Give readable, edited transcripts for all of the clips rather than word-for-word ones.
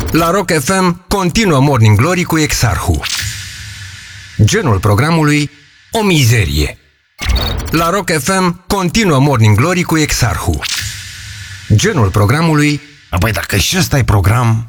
La Rock FM continuă Morning Glory cu Exarhu. Genul programului: o mizerie. La Rock FM continuă Morning Glory cu Exarhu. Genul programului: Apoi dacă și ăsta e program...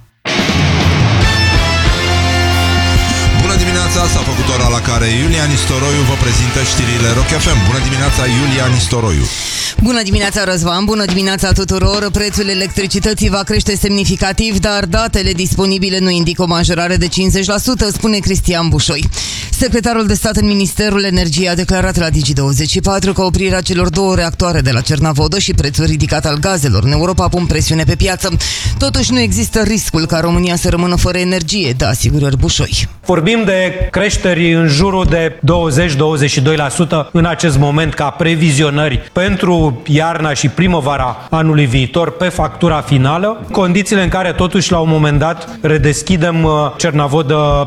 Bună dimineața, s-a făcut ora la care Iulia Nistoroiu vă prezintă știrile Rock FM. Bună dimineața, Iulia Nistoroiu. Bună dimineața, Răzvan, bună dimineața tuturor. Prețul electricității va crește semnificativ, dar datele disponibile nu indică o majorare de 50%, spune Cristian Bușoi. Secretarul de stat în Ministerul Energiei a declarat la Digi24 că oprirea celor 2 reactoare de la Cernavodă și prețul ridicat al gazelor în Europa pun presiune pe piață. Totuși nu există riscul ca România să rămână fără energie, dă asigurări Bușoi. Vorbim de creșteri în jurul de 20-22% în acest moment ca previzionări pentru iarna și primăvara anului viitor pe factura finală, condițiile în care totuși la un moment dat redeschidem Cernavodă.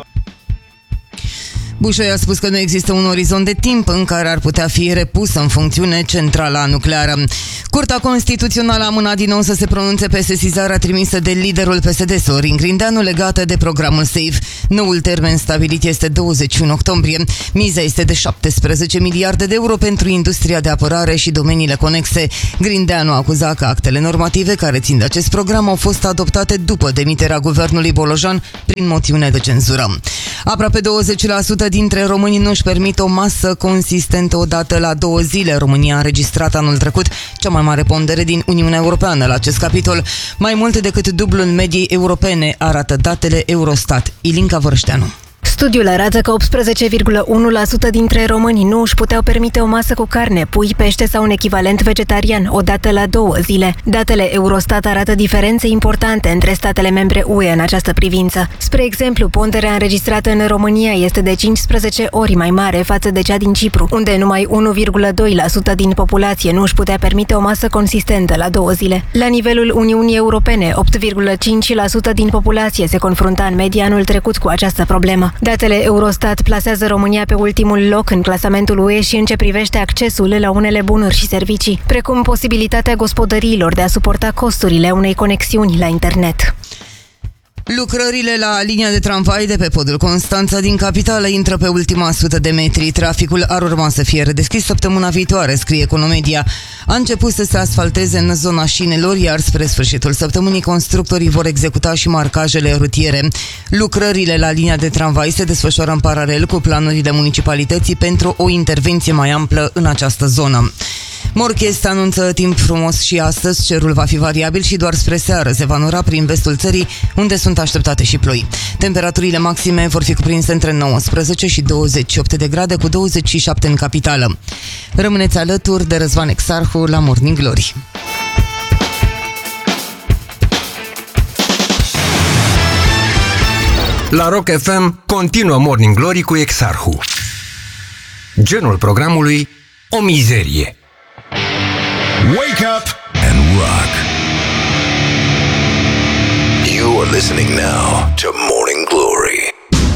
Bușoi a spus că nu există un orizont de timp în care ar putea fi repusă în funcțiune centrala nucleară. Curtea Constituțională a amânat din nou să se pronunțe pe sesizarea trimisă de liderul PSD, Sorin Grindeanu, legată de programul SAFE. Noul termen stabilit este 21 octombrie. Miza este de 17 miliarde de euro pentru industria de apărare și domeniile conexe. Grindeanu a acuzat că actele normative care țin de acest program au fost adoptate după demiterea guvernului Bolojan prin moțiune de cenzură. Aproape 20% dintre români nu își permit o masă consistentă odată la 2 zile. România a înregistrat anul trecut cea mai mare pondere din Uniunea Europeană la acest capitol, mai mult decât dublul mediei europene, arată datele Eurostat. Ilinca Vărășteanu. Studiul arată că 18,1% dintre români nu își puteau permite o masă cu carne, pui, pește sau un echivalent vegetarian odată la 2 zile. Datele Eurostat arată diferențe importante între statele membre UE în această privință. Spre exemplu, ponderea înregistrată în România este de 15 ori mai mare față de cea din Cipru, unde numai 1,2% din populație nu își putea permite o masă consistentă la 2 zile. La nivelul Uniunii Europene, 8,5% din populație se confrunta în medie anul trecut cu această problemă. Datele Eurostat plasează România pe ultimul loc în clasamentul UE și în ce privește accesul la unele bunuri și servicii, precum posibilitatea gospodăriilor de a suporta costurile unei conexiuni la internet. Lucrările la linia de tramvai de pe podul Constanța din capitală intră pe ultima 100 de metri. Traficul ar urma să fie redeschis săptămâna viitoare, scrie Economedia. A început să se asfalteze în zona șinelor, iar spre sfârșitul săptămânii constructorii vor executa și marcajele rutiere. Lucrările la linia de tramvai se desfășoară în paralel cu planurile municipalității pentru o intervenție mai amplă în această zonă. Morchest anunță timp frumos și astăzi, cerul va fi variabil și doar spre seară se va nora prin vestul țării, unde sunt așteptate și ploi. Temperaturile maxime vor fi cuprinse între 19 și 28 de grade, cu 27 în capitală. Rămâneți alături de Răzvan Exarhu la Morning Glory. La Rock FM continuă Morning Glory cu Exarhu. Genul programului: o mizerie. Wake up and rock. You are listening now to more